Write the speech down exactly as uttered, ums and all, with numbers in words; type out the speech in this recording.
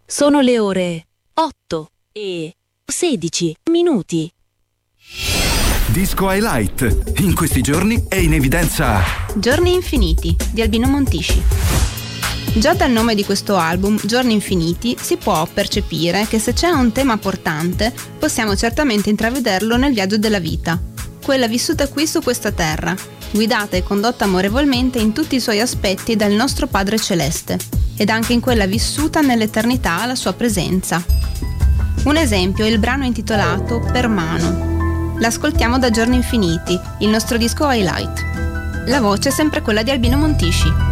Sono le ore otto e sedici minuti. Disco Highlight. In questi giorni è in evidenza Giorni Infiniti di Albino Montisci. Già dal nome di questo album, Giorni Infiniti, si può percepire che se c'è un tema portante, possiamo certamente intravederlo nel viaggio della vita, quella vissuta qui su questa terra, guidata e condotta amorevolmente in tutti i suoi aspetti dal nostro Padre Celeste, ed anche in quella vissuta nell'eternità alla sua presenza. Un esempio è il brano intitolato Per mano. L'ascoltiamo da Giorni Infiniti, il nostro disco highlight. La voce è sempre quella di Albino Montisci.